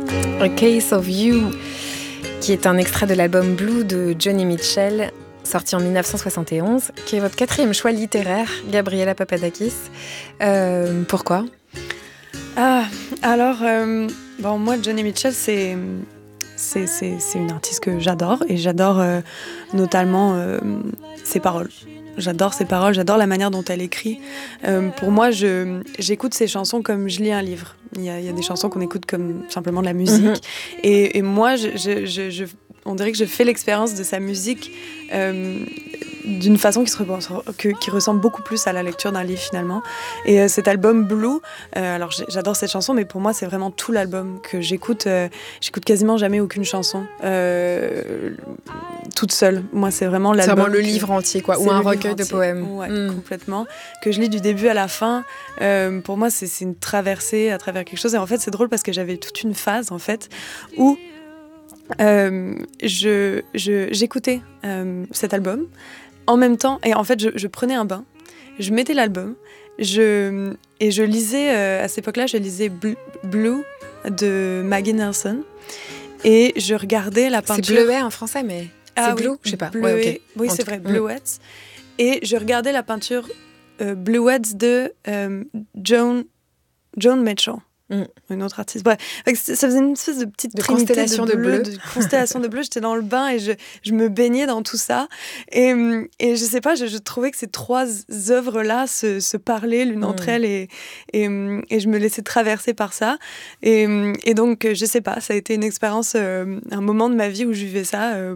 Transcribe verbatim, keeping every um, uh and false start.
A Case of You, qui est un extrait de l'album Blue de Joni Mitchell, sorti en dix-neuf cent soixante et onze, qui est votre quatrième choix littéraire, Gabriela Papadakis. Euh, pourquoi ? Ah, alors, euh, bon, moi, Joni Mitchell, c'est, c'est, c'est, c'est une artiste que j'adore, et j'adore euh, notamment euh, ses paroles. J'adore ses paroles, j'adore la manière dont elle écrit. Euh, pour moi, je, j'écoute ses chansons comme je lis un livre. Il y a, il y a des chansons qu'on écoute comme simplement de la musique. Mm-hmm. Et, et moi, je, je, je, je, on dirait que je fais l'expérience de sa musique euh, d'une façon qui, se, que, qui ressemble beaucoup plus à la lecture d'un livre finalement. Et euh, cet album Blue, euh, alors j'adore cette chanson, mais pour moi c'est vraiment tout l'album que j'écoute. Euh, j'écoute quasiment jamais aucune chanson euh, toute seule. Moi c'est vraiment l'album. C'est vraiment le que, livre entier quoi, ou un recueil de poèmes. Ouais, mm. complètement. Que je lis du début à la fin. Euh, pour moi c'est, c'est une traversée à travers quelque chose. Et en fait c'est drôle parce que j'avais toute une phase en fait où euh, je, je, j'écoutais euh, cet album. En même temps, et en fait, je, je prenais un bain, je mettais l'album, je, et je lisais, euh, à cette époque-là, je lisais Blue, Blue de Maggie Nelson, et je regardais la peinture... C'est Bleuet en français, mais ah, c'est Blue, oui, je sais pas. Bleuet, ouais, okay. Oui, c'est vrai, Bluets. Et je regardais la peinture euh, Bluets de euh, Joan, Joan Mitchell. Mm. Une autre artiste. Bref, ça faisait une espèce de petite de constellation de bleu. De, bleu. de constellation de bleu. J'étais dans le bain et je, je me baignais dans tout ça. Et, et je sais pas, je, je trouvais que ces trois œuvres-là se, se parlaient l'une mm. entre elles et, et, et je me laissais traverser par ça. Et, et donc, je sais pas, ça a été une expérience, euh, un moment de ma vie où je vivais ça. Euh,